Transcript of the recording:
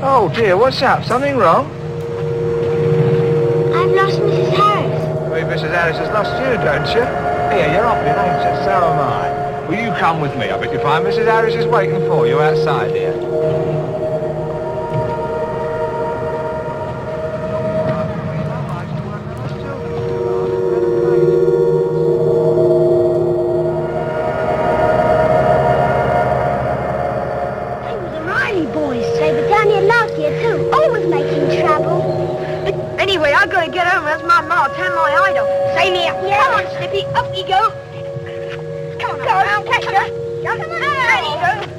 Oh dear, what's up? Something wrong? I've lost Mrs. Harris. Maybe Mrs. Harris has lost you, don't you? Here, you're off in, ain't you? So am I. Will you come with me? I bet you find Mrs. Harris is waiting for you outside here. They were down here last year too, always making trouble. Anyway, I gotta get home, else my ma'll turn my hide off. Same here. Yeah. Come on, Snippy, up you go. Come on, catch her. Come on, there you go.